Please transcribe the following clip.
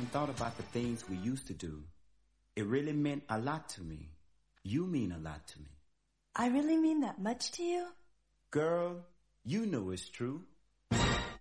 and thought about the things we used to do, it really meant a lot to me. You mean a lot to me. I really mean that much to you? Girl, you know it's true.